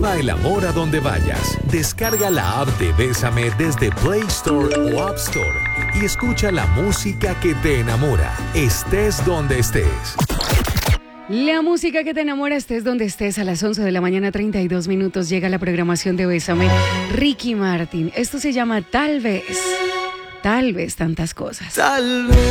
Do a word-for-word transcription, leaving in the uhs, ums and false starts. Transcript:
Lleva el amor a donde vayas. Descarga la app de Bésame desde Play Store o App Store y escucha la música que te enamora, estés donde estés. La música que te enamora, estés donde estés. A las once de la mañana, treinta y dos minutos, llega la programación de Bésame. Ricky Martin. Esto se llama Tal vez. Tal vez tantas cosas. Tal vez.